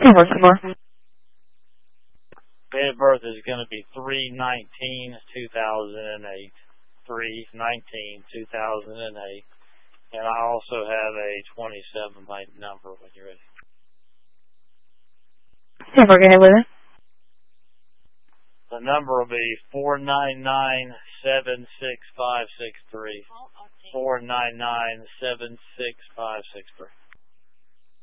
Date of birth some more. Date of birth is going to be 3/19/2008. 3/19/2008. And I also have a 27 byte number when you're ready. Yeah, we're going with it. The number will be 499-76563. 499-76563.